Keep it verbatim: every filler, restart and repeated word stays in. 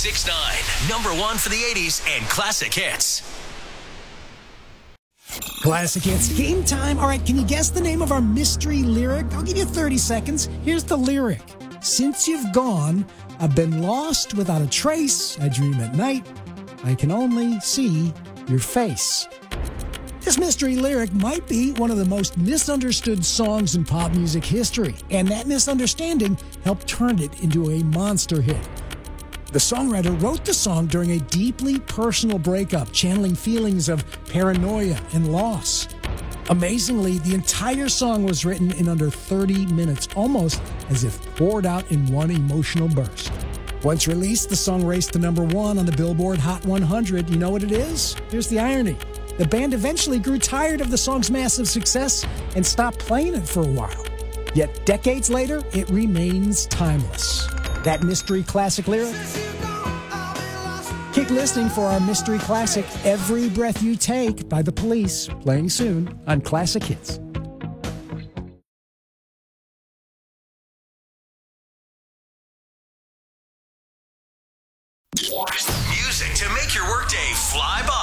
six nine, number one for the eighties and classic hits. Classic hits, game time. All right, can you guess the name of our mystery lyric? I'll give you thirty seconds. Here's the lyric. Since you've gone, I've been lost without a trace. I dream at night. I can only see your face. This mystery lyric might be one of the most misunderstood songs in pop music history, and that misunderstanding helped turn it into a monster hit. The songwriter wrote the song during a deeply personal breakup, channeling feelings of paranoia and loss. Amazingly, the entire song was written in under thirty minutes, almost as if poured out in one emotional burst. Once released, the song raced to number one on the Billboard Hot one hundred. You know what it is? Here's the irony. The band eventually grew tired of the song's massive success and stopped playing it for a while. Yet decades later, it remains timeless. That mystery classic lyric? Keep listening for our mystery classic, Every Breath You Take by The Police, playing soon on Classic Hits. Music to make your workday fly by.